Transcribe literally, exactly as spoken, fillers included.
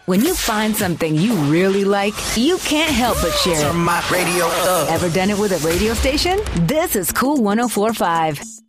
When you find something you really like, you can't help but share it. Turn my radio up. Ever done it with a radio station? This is Cool one oh four point five.